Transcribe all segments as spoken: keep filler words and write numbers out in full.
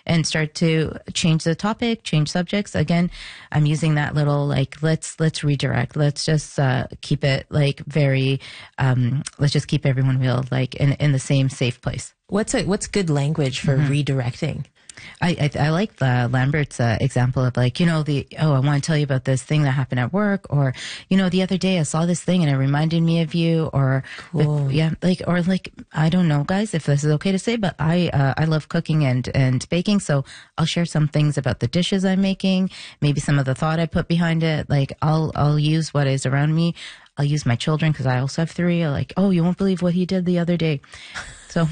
and start to change the topic, change subjects. Again, I'm using that little like let's let's redirect. Let's just uh, keep it like very. Um, let's just keep everyone real, like in in the same safe place. What's a, what's good language for mm-hmm. redirecting? I, I I like the Lambert's uh, example of like, you know, the, oh, I want to tell you about this thing that happened at work, or, you know, the other day I saw this thing and it reminded me of you, or, cool. the, yeah, like, or like, I don't know, guys, if this is okay to say, but I, uh, I love cooking and, and baking. So I'll share some things about the dishes I'm making, maybe some of the thought I put behind it. Like I'll, I'll use what is around me. I'll use my children because I also have three. I'm like, oh, you won't believe what he did the other day. So...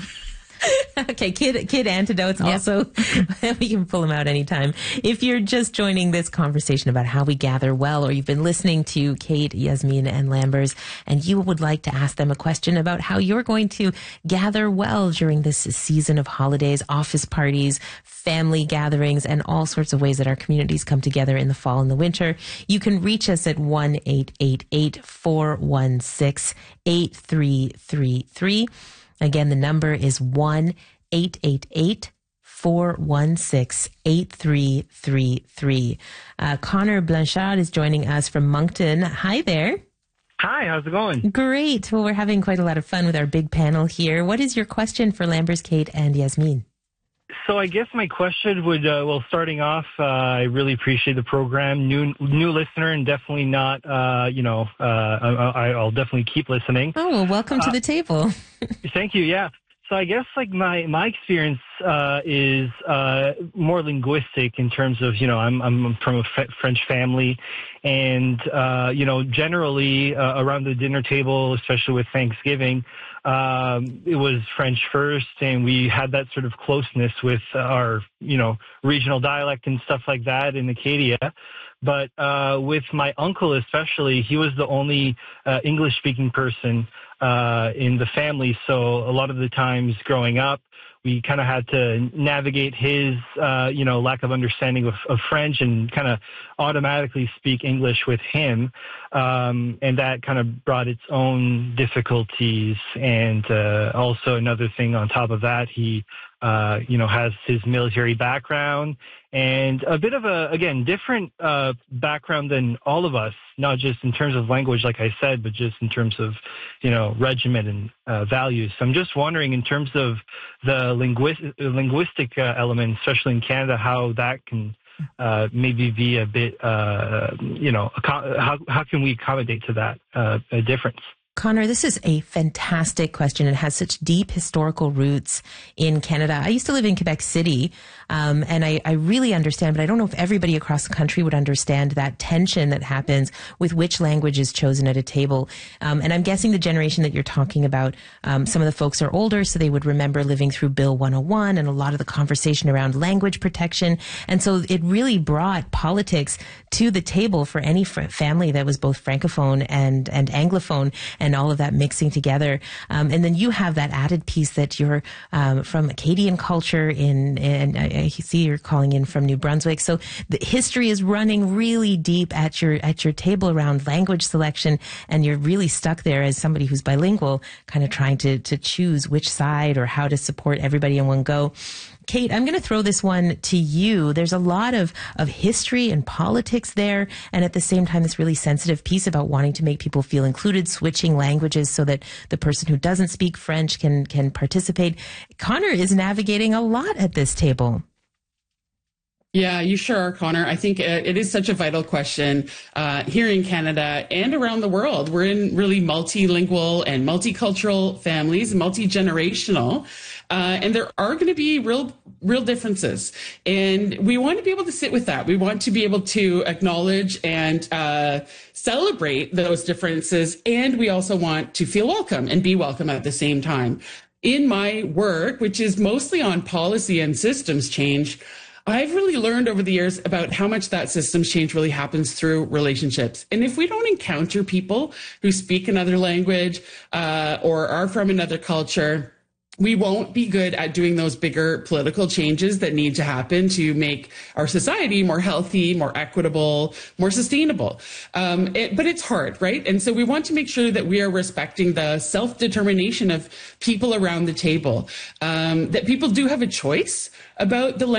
Okay, kid kid antidotes yeah. also. We can pull them out anytime. If you're just joining this conversation about how we gather well, or you've been listening to Kate, Yasmin, and Lambers, and you would like to ask them a question about how you're going to gather well during this season of holidays, office parties, family gatherings, and all sorts of ways that our communities come together in the fall and the winter, you can reach us at one eight eight eight, four one six, eight three three three. Again, the number is one eight eight eight, four one six, eight three three three. Uh, Connor Blanchard is joining us from Moncton. Hi there. Hi, how's it going? Great. Well, we're having quite a lot of fun with our big panel here. What is your question for Lambers, Kate, and Yasmin? So I guess my question would, uh, well, starting off, uh, I really appreciate the program. New new listener, and definitely not, uh, you know, uh, I, I'll definitely keep listening. Oh, well, welcome uh, to the table. Thank you, yeah. So I guess like my, my experience uh, is uh, more linguistic in terms of, you know, I'm I'm from a f- French family, and, uh, you know, generally uh, around the dinner table, especially with Thanksgiving, um, it was French first, and we had that sort of closeness with our, you know, regional dialect and stuff like that in Acadia. But uh, with my uncle especially, he was the only uh, English-speaking person uh, in the family. So a lot of the times growing up, we kind of had to navigate his, uh, you know, lack of understanding of, of French and kind of automatically speak English with him. Um, and that kind of brought its own difficulties. And uh, also another thing on top of that, he, uh, you know, has his military background and a bit of a, again, different uh, background than all of us, not just in terms of language, like I said, but just in terms of, you know, regiment and uh, values. So I'm just wondering, in terms of the linguist- linguistic uh, element, especially in Canada, how that can uh, maybe be a bit, uh, you know, how how can we accommodate to that uh, a difference? Connor, this is a fantastic question. It has such deep historical roots in Canada. I used to live in Quebec City, um, and I, I really understand, but I don't know if everybody across the country would understand that tension that happens with which language is chosen at a table. Um, and I'm guessing the generation that you're talking about, um, some of the folks are older, so they would remember living through Bill one oh one and a lot of the conversation around language protection. And so it really brought politics to the table for any fr- family that was both Francophone and, and Anglophone, and all of that mixing together. Um, and then you have that added piece that you're um, from Acadian culture in, and I, I see you're calling in from New Brunswick. So the history is running really deep at your, at your table around language selection. And you're really stuck there as somebody who's bilingual, kind of trying to, to choose which side or how to support everybody in one go. Kate, I'm going to throw this one to you. There's a lot of, of history and politics there, and at the same time, this really sensitive piece about wanting to make people feel included, switching languages so that the person who doesn't speak French can, can participate. Connor is navigating a lot at this table. Yeah, you sure are, Connor. I think it is such a vital question uh, here in Canada and around the world. We're in really multilingual and multicultural families, multi-generational, uh, and there are going to be real, real differences. And we want to be able to sit with that. We want to be able to acknowledge and uh, celebrate those differences, and we also want to feel welcome and be welcome at the same time. In my work, which is mostly on policy and systems change, I've really learned over the years about how much that systems change really happens through relationships. And if we don't encounter people who speak another language uh, or are from another culture, we won't be good at doing those bigger political changes that need to happen to make our society more healthy, more equitable, more sustainable. Um, it, but it's hard, right? And so we want to make sure that we are respecting the self-determination of people around the table, um, that people do have a choice about the language